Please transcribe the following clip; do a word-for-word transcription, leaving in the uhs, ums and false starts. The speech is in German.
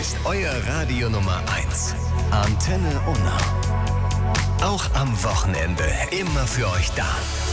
ist euer Radio Nummer eins. Antenne Unna. Auch am Wochenende immer für euch da.